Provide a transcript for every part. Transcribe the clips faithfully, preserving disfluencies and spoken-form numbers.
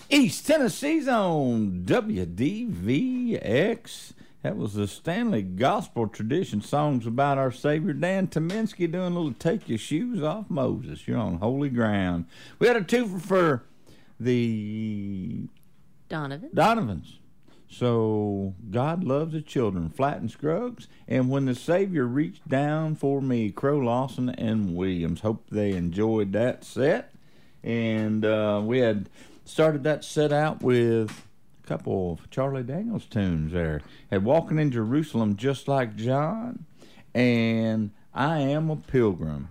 East Tennessee's own W D V X. That was the Stanley Gospel Tradition songs about our Savior. Dan Tominski doing a little Take Your Shoes Off Moses. You're on holy ground. We had a twofer for the Donovan. Donovans. So, God loves the children, Flat and Scruggs. And When the Savior Reached Down for Me, Crow Lawson and Williams. Hope they enjoyed that set. And uh, we had started that set out with a couple of Charlie Daniels tunes there. Had Walking in Jerusalem Just Like John and I Am a Pilgrim.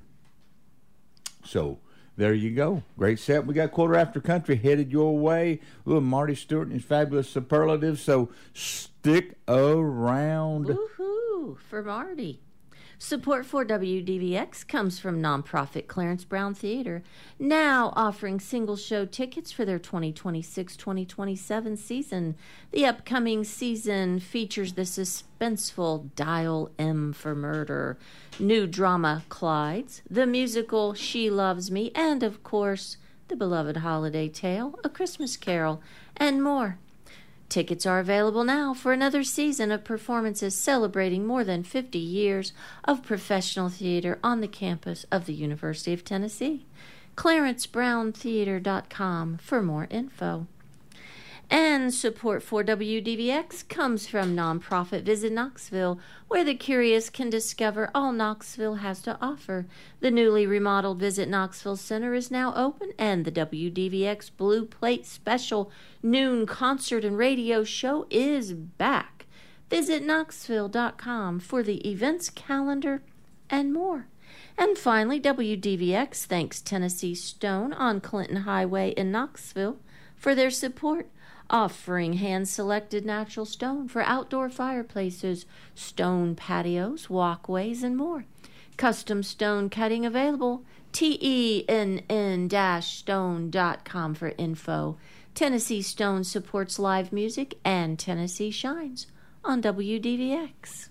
So, there you go. Great set. We got Quarter After Country headed your way. Ooh, Marty Stewart and his fabulous superlatives. So stick around. Woohoo for Marty. Support for W D V X comes from nonprofit Clarence Brown Theater, now offering single show tickets for their twenty twenty-six twenty twenty-seven season. The upcoming season features the suspenseful Dial M for Murder, new drama Clydes, the musical She Loves Me, and of course, the beloved holiday tale, A Christmas Carol, and more. Tickets are available now for another season of performances celebrating more than fifty years of professional theater on the campus of the University of Tennessee. clarence brown theater dot com for more info. And support for W D V X comes from nonprofit Visit Knoxville, where the curious can discover all Knoxville has to offer. The newly remodeled Visit Knoxville Center is now open, and the W D V X Blue Plate Special Noon Concert and Radio Show is back. Visit knoxville dot com for the events calendar and more. And finally, W D V X thanks Tennessee Stone on Clinton Highway in Knoxville for their support, offering hand-selected natural stone for outdoor fireplaces, stone patios, walkways, and more. Custom stone cutting available. T E N N stone dot com for info. Tennessee Stone supports live music, and Tennessee shines on W D V X.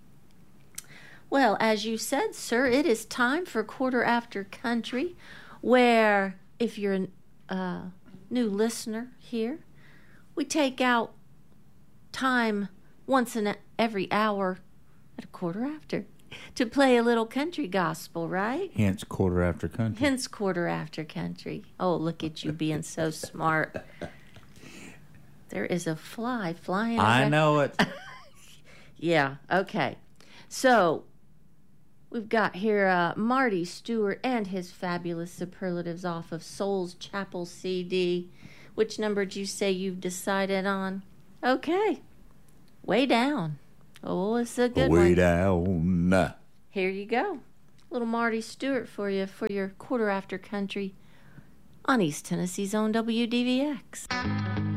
Well, as you said, sir, it is time for Quarter After Country, where, if you're a uh, new listener here, we take out time once in a, every hour at a quarter after to play a little country gospel, right? Hence Quarter After Country. Hence Quarter After Country. Oh, look at you being so smart. There is a fly flying I around. know it. Yeah, okay. So, we've got here uh, Marty Stewart and his fabulous superlatives off of Soul's Chapel C D. Which number did you say you've decided on? Okay. Way Down. Oh, it's a good Way one. down. Here you go. Little Marty Stewart for you for your Quarter After Country on East Tennessee's own W D V X.